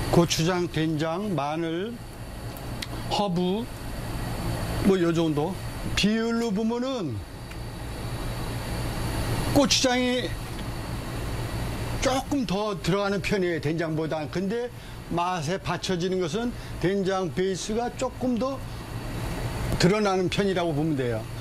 고추장, 된장, 마늘, 허브 뭐 요 정도. 비율로 보면은 고추장이 조금 더 들어가는 편이에요, 된장보다. 근데 맛에 받쳐지는 것은 된장 베이스가 조금 더 드러나는 편이라고 보면 돼요.